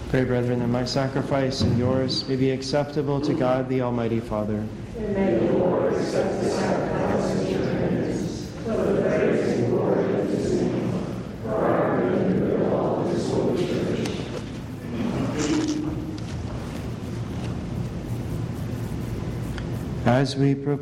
Pray, brethren, that my sacrifice and yours may be acceptable to God, the Almighty Father. And may the Lord accept the sacrifice of your hands, for the praise and glory of his name, for our good and the good of all his holy church. As we proclaim